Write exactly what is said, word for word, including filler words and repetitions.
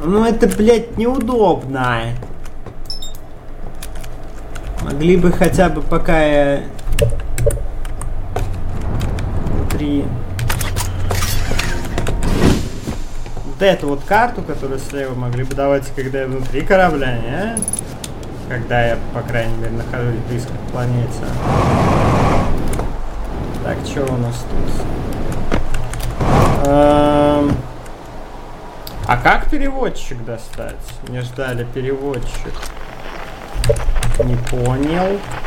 Ну это, блядь, неудобно. Могли бы хотя бы пока я... Внутри... Вот эту вот карту, которую слева, могли бы давать, когда я внутри корабля, не? Когда я, по крайней мере, нахожусь близко к планете. Так, что у нас тут? Эм... А как переводчик достать? Мне ждали переводчик. Не понял.